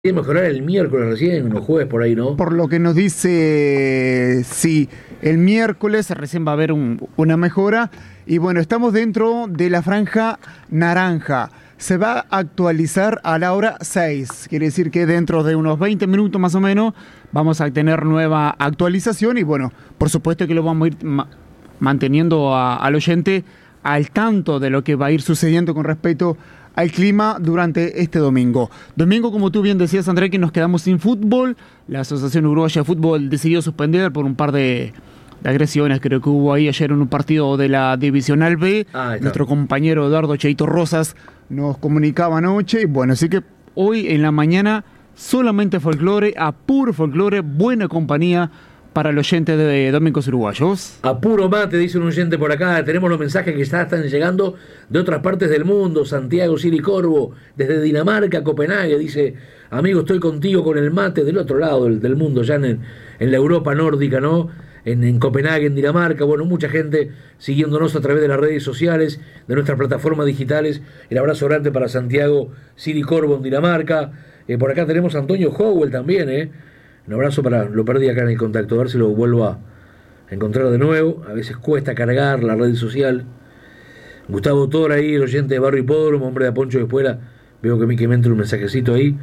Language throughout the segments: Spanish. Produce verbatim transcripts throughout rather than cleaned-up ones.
Tiene que mejorar el miércoles recién, los jueves por ahí, ¿no? Por lo que nos dice, sí, el miércoles recién va a haber un, una mejora. Y bueno, estamos dentro de la franja naranja. Se va a actualizar a la hora seis. Quiere decir que dentro de unos veinte minutos más o menos vamos a tener nueva actualización. Y bueno, por supuesto que lo vamos a ir ma- manteniendo a, al oyente al tanto de lo que va a ir sucediendo con respecto al clima durante este domingo. Domingo, como tú bien decías, André, que nos quedamos sin fútbol. La Asociación Uruguaya de Fútbol decidió suspender por un par de, de agresiones. Creo que hubo ahí ayer en un partido de la Divisional B. Ah, Nuestro compañero Eduardo Cheito Rosas nos comunicaba anoche. Bueno, así que hoy en la mañana solamente folclore, a puro folclore, buena compañía para el oyente de Domingos Uruguayos. A puro mate, dice un oyente por acá. Tenemos los mensajes que ya están llegando de otras partes del mundo. Santiago Siri Corvo, desde Dinamarca, Copenhague, dice: amigo, estoy contigo con el mate del otro lado del, del mundo, ya en, en la Europa nórdica, ¿no? En, en Copenhague, en Dinamarca. Bueno, mucha gente siguiéndonos a través de las redes sociales, de nuestras plataformas digitales. El abrazo grande para Santiago Siri Corvo en Dinamarca. Eh, por acá tenemos a Antonio Howell también, ¿eh? Un abrazo para... Lo perdí acá en el contacto, a ver si lo vuelvo a encontrar de nuevo. A veces cuesta cargar la red social. Gustavo Tora ahí, el oyente de Barrio Hipódromo, hombre de Poncho de Espuela. Veo que a mí que me entra un mensajecito ahí.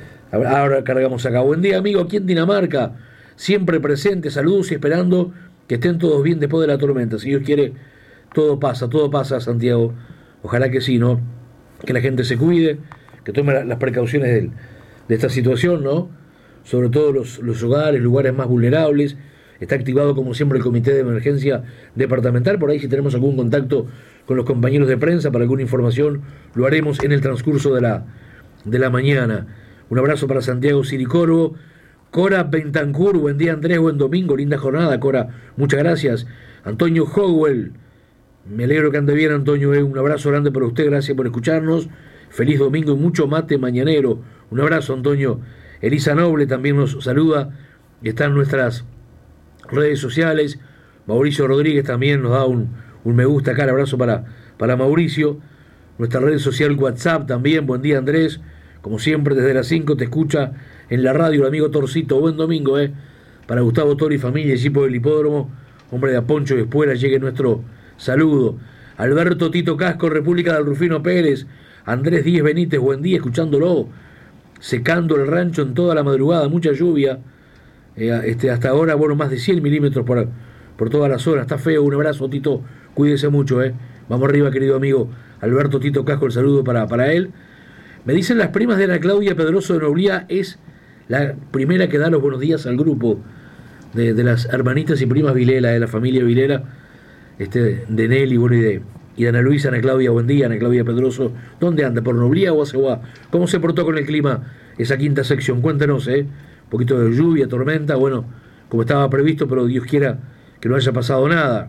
Ahora cargamos acá. Buen día, amigo, aquí en Dinamarca. Siempre presente, saludos y esperando que estén todos bien después de la tormenta. Si Dios quiere, todo pasa, todo pasa, Santiago. Ojalá que sí, ¿no? Que la gente se cuide, que tome las precauciones de, de esta situación, ¿no? Sobre todo los, los hogares, lugares más vulnerables. Está activado como siempre el comité de emergencia departamental. Por ahí si tenemos algún contacto con los compañeros de prensa para alguna información, lo haremos en el transcurso de la, de la mañana. Un abrazo para Santiago Siricorvo. Cora Bentancur, buen día Andrés, buen domingo, linda jornada Cora, muchas gracias. Antonio Howell, me alegro que ande bien Antonio, eh. Un abrazo grande para usted, gracias por escucharnos. Feliz domingo y mucho mate mañanero. Un abrazo Antonio. Elisa Noble también nos saluda, está en nuestras redes sociales. Mauricio Rodríguez también nos da un, un me gusta acá, el abrazo para, para Mauricio. Nuestra red social WhatsApp también, buen día Andrés, como siempre desde las cinco te escucha en la radio el amigo Torcito, buen domingo, eh, para Gustavo Toro y familia, equipo del Hipódromo, hombre de Aponcho de Espuela, llegue nuestro saludo. Alberto Tito Casco, República del Rufino Pérez, Andrés Díez Benítez, buen día, escuchándolo. Secando el rancho en toda la madrugada, mucha lluvia, eh, este, hasta ahora, bueno, más de cien milímetros por, por toda la zona, está feo. Un abrazo Tito, cuídese mucho, eh. Vamos arriba, querido amigo Alberto Tito Casco, el saludo para, para él. Me dicen las primas de Ana Claudia Pedroso de Noblía, es la primera que da los buenos días al grupo de, de las hermanitas y primas Vilela, de la familia Vilela, este, de Nelly, bueno, y de Y Ana Luisa, Ana Claudia, buen día, Ana Claudia Pedroso. ¿Dónde anda? ¿Por Noblía o Aceguá? ¿Cómo se portó con el clima esa quinta sección? Cuéntenos, ¿eh? Un poquito de lluvia, tormenta, bueno, como estaba previsto, pero Dios quiera que no haya pasado nada.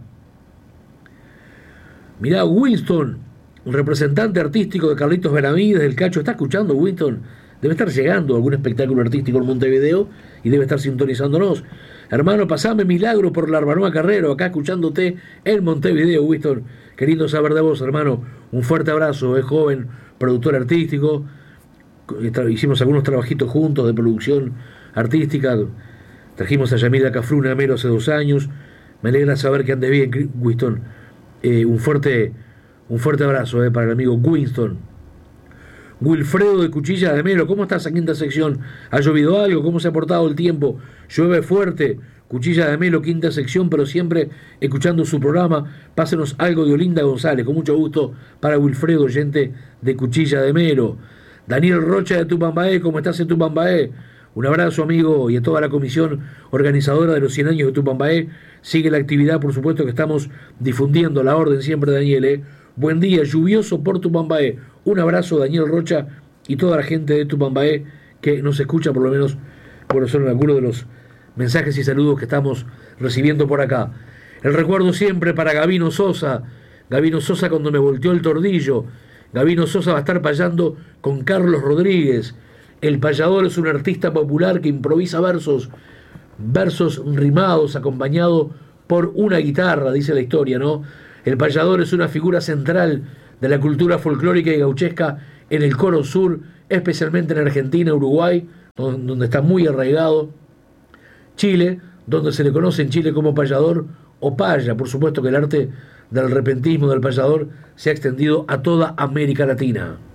Mirá, Winston, un representante artístico de Carlitos Benavides, del Cacho, ¿está escuchando Winston? Debe estar llegando a algún espectáculo artístico en Montevideo y debe estar sintonizándonos. Hermano, pasame milagro por la Arbanoa Carrero, acá escuchándote en Montevideo, Winston. Qué lindo saber de vos, hermano. Un fuerte abrazo, es joven, productor artístico. Hicimos algunos trabajitos juntos de producción artística. Trajimos a Yamila Cafruna a Mero hace dos años. Me alegra saber que andes bien, Winston. Eh, un fuerte, un fuerte abrazo eh, para el amigo Winston. Wilfredo de Cuchilla de Melo, ¿cómo estás en quinta sección? ¿Ha llovido algo? ¿Cómo se ha portado el tiempo? Llueve fuerte. Cuchilla de Melo, quinta sección, pero siempre escuchando su programa. Pásenos algo de Olinda González, con mucho gusto para Wilfredo, oyente de Cuchilla de Melo. Daniel Rocha de Tupambaé, ¿cómo estás en Tupambaé? Un abrazo, amigo, y a toda la comisión organizadora de los cien años de Tupambaé. Sigue la actividad, por supuesto, que estamos difundiendo la orden siempre, Daniel, ¿eh? Buen día, lluvioso por Tupambaé. Un abrazo, Daniel Rocha, y toda la gente de Tupambaé que nos escucha, por lo menos, bueno, son algunos de los mensajes y saludos que estamos recibiendo por acá. El recuerdo siempre para Gabino Sosa. Gabino Sosa cuando me volteó el tordillo. Gabino Sosa va a estar payando con Carlos Rodríguez. El payador es un artista popular que improvisa versos, versos rimados, acompañado por una guitarra, dice la historia, ¿no? El payador es una figura central de la cultura folclórica y gauchesca en el Cono Sur, especialmente en Argentina, Uruguay, donde está muy arraigado. Chile, donde se le conoce en Chile como payador o paya. Por supuesto que el arte del repentismo del payador se ha extendido a toda América Latina.